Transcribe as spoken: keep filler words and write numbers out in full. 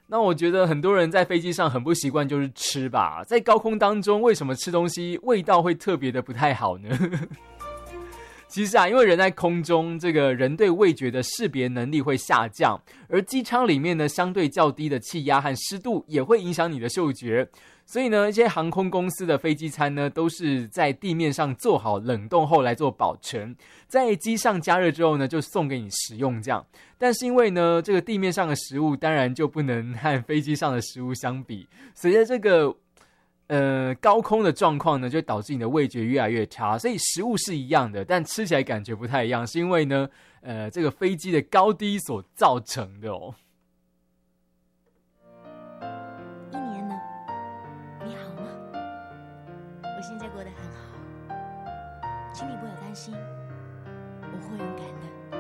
那我觉得很多人在飞机上很不习惯就是吃吧，在高空当中为什么吃东西味道会特别的不太好呢？其实啊，因为人在空中，这个人对味觉的识别能力会下降，而机舱里面呢相对较低的气压和湿度也会影响你的嗅觉。所以呢，一些航空公司的飞机餐呢，都是在地面上做好冷冻后来做保存，在机上加热之后呢，就送给你食用这样。但是因为呢，这个地面上的食物当然就不能和飞机上的食物相比，随着这个呃高空的状况呢，就导致你的味觉越来越差。所以食物是一样的，但吃起来感觉不太一样，是因为呢，呃，这个飞机的高低所造成的哦。 一年呢，你好吗？我现在过得很好，请你不要担心。